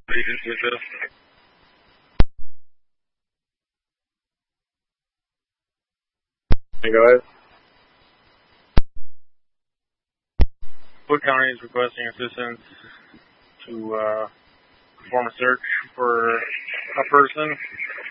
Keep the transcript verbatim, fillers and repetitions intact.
Agency assist. Hey, go ahead. Wood County is requesting assistance to uh, perform a search for a person